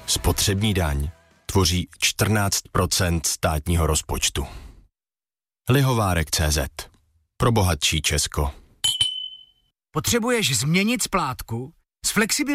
Spotřební daň tvoří 14% státního rozpočtu. Lihovárek.cz. Pro bohatší Česko. Potřebuješ změnit splátku? S flexibilní